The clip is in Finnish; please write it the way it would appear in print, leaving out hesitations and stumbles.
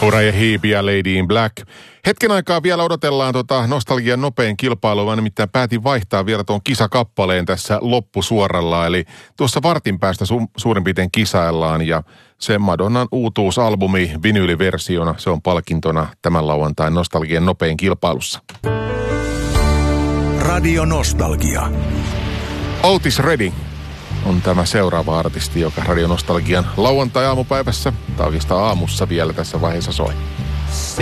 Uriah Heep ja Lady in Black. Hetken aikaa vielä odotellaan nostalgian nopein kilpailua, vaan nimittäin päätin vaihtaa vielä tuon kisakappaleen tässä loppusuoralla. Eli tuossa vartin päästä suurin piirtein kisaillaan ja se Madonnan uutuusalbumi vinyyliversiona, se on palkintona tämän lauantain nostalgian nopein kilpailussa. Radio Nostalgia. Otis Redding on tämä seuraava artisti, joka Radio Nostalgian lauantai-aamupäivässä, tai oikeastaan aamussa vielä tässä vaiheessa soi.